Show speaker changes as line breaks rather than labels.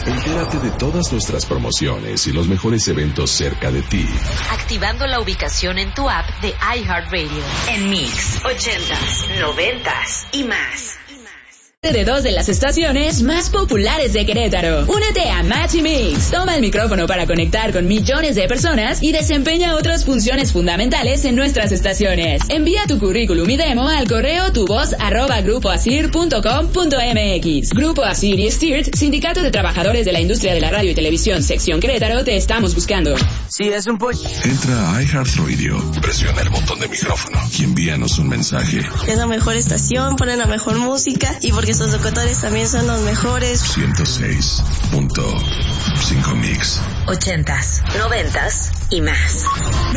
Entérate de todas nuestras promociones y los mejores eventos cerca de ti.
Activando la ubicación en tu app de iHeartRadio. En Mix, 80s, 90s y más.
De dos de las estaciones más populares de Querétaro. Únete a Match y Mix. Toma el micrófono para conectar con millones de personas y desempeña otras funciones fundamentales en nuestras estaciones. Envía tu currículum y demo al correo tuvoz@grupoasir.com.mx. Grupo Asir y Stirt, Sindicato de Trabajadores de la Industria de la Radio y Televisión, Sección Querétaro, te estamos buscando.
Sí, es un push.
Entra a iHeartRadio, presiona el botón de micrófono y envíanos un mensaje.
Es la mejor estación, ponen la mejor música y porque sus locutores también son los mejores.
106.5 Mix.
80s, 90s y más.